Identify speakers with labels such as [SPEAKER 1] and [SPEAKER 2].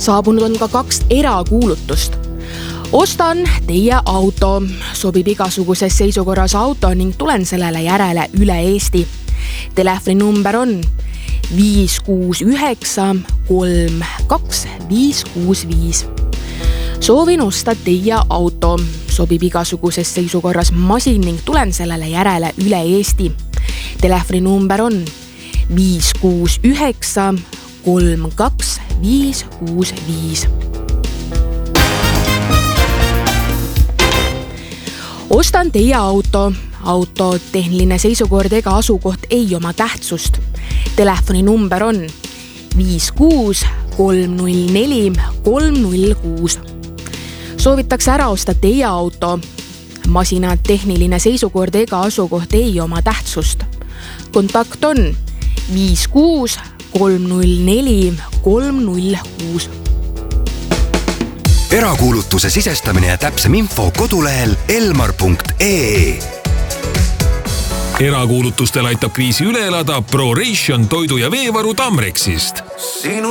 [SPEAKER 1] Saabunud on ka 2 erakuulutust. Ostan teie auto, sobib igasuguses seisukorras auto ning tulen sellele järele üle Eesti. Telefoninumber on 569 32 565. Soovin osta teie auto, sobib igasuguses seisukorras masin ning tulen sellele järele üle Eesti. Telefoninumber on 569 32 565. Ostan teie auto. Auto tehniline seisukord ega asukoht ei oma tähtsust. Telefoninumber on 56 304 306. Soovitakse ära osta teie auto. Masina tehniline seisukord ega asukoht ei oma tähtsust. Kontakt on 56 304 306.
[SPEAKER 2] Erakuulutuse sisestamine ja täpsem info kodulehel elmar.ee.
[SPEAKER 3] Erakuulutustel aitab kriisi üle elada ProRation toidu- ja veevaru Tamrexist.